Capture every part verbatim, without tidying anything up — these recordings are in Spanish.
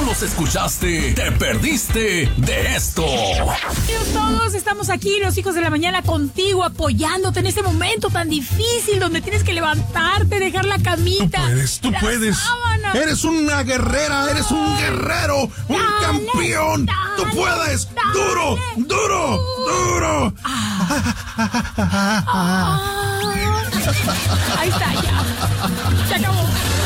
los escuchaste, te perdiste de esto. Todos estamos aquí, los hijos de la mañana, contigo, apoyándote en este momento tan difícil donde tienes que levantarte, dejar la camita. Tú puedes, tú puedes. Sábana. Eres una guerrera, eres un guerrero, un dale, campeón. Dale, tú puedes. Dale, duro, duro, duro. Ah. Ah. Ahí está, ya. Se acabó.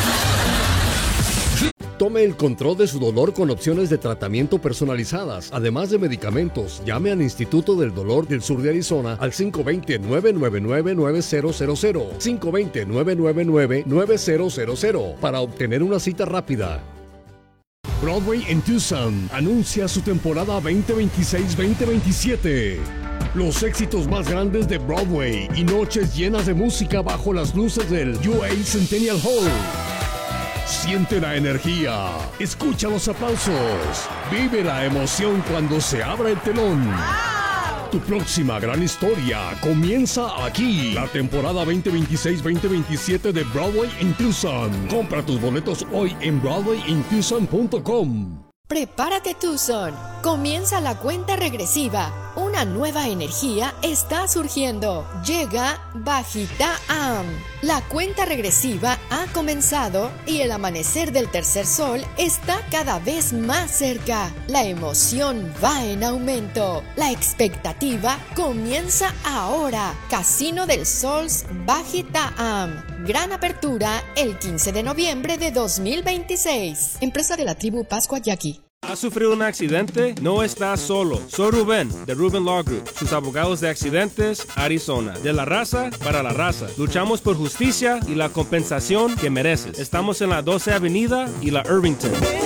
Tome el control de su dolor con opciones de tratamiento personalizadas, además de medicamentos. Llame al Instituto del Dolor del Sur de Arizona al cinco dos cero, nueve nueve nueve, nueve cero cero cero, cinco dos cero, nueve nueve nueve, nueve cero cero cero para obtener una cita rápida. Broadway en Tucson anuncia su temporada veinte veintiséis veinte veintisiete. Los éxitos más grandes de Broadway y noches llenas de música bajo las luces del U A Centennial Hall. Siente la energía, escucha los aplausos, vive la emoción cuando se abra el telón. ¡Wow! Tu próxima gran historia comienza aquí. La temporada veinte veintiséis veinte veintisiete de Broadway en Tucson. Compra tus boletos hoy en broadway in tucson punto com. Prepárate, Tucson. Comienza la cuenta regresiva. Una nueva energía está surgiendo. Llega Bajita Am. La cuenta regresiva ha comenzado y el amanecer del tercer sol está cada vez más cerca. La emoción va en aumento. La expectativa comienza ahora. Casino del Sol's Bajita Am. Gran apertura el quince de noviembre de dos mil veintiséis. Empresa de la tribu Pascua Yaqui. ¿Has sufrido un accidente? No estás solo. Soy Rubén, de Rubén Law Group, sus abogados de accidentes, Arizona. De la raza para la raza. Luchamos por justicia y la compensación que mereces. Estamos en la doce Avenida y la Irvington.